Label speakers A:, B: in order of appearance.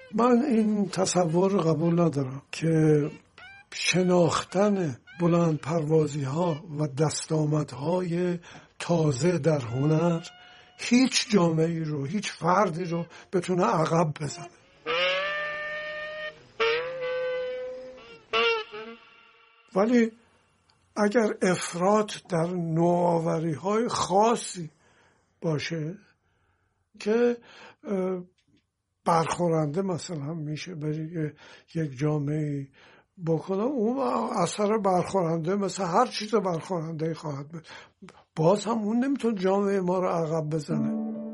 A: من این تصور قبول ندارم که شناختن بلند پروازی ها و دستاوردهای تازه در هنر هیچ جامعه‌ای رو، هیچ فردی رو بتونه عقب بزنه. ولی اگر افراط در نوآوری‌های خاصی باشه که برخورنده مثلا میشه برای یک جامعه بکنه، اون اثر برخورنده مثل هر چیز برخورنده خواهد بود، باز هم اون نمیتونه جامعه ما رو عقب بزنه.